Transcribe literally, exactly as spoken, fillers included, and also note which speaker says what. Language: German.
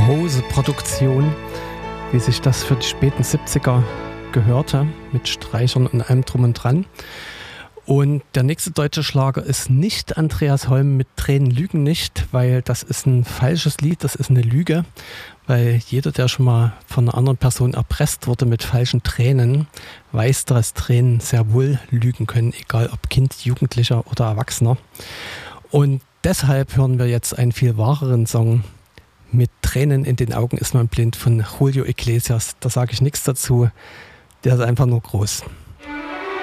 Speaker 1: grandiose Produktion, wie sich das für die späten siebziger gehörte, mit Streichern und allem drum und dran. Und der nächste deutsche Schlager ist nicht Andreas Holm mit Tränen lügen nicht, weil das ist ein falsches Lied, das ist eine Lüge, weil jeder, der schon mal von einer anderen Person erpresst wurde mit falschen Tränen, weiß, dass Tränen sehr wohl lügen können, egal ob Kind, Jugendlicher oder Erwachsener. Und deshalb hören wir jetzt einen viel wahreren Song. Mit Tränen in den Augen ist man blind von Julio Iglesias. Da sage ich nichts dazu, der ist einfach nur groß.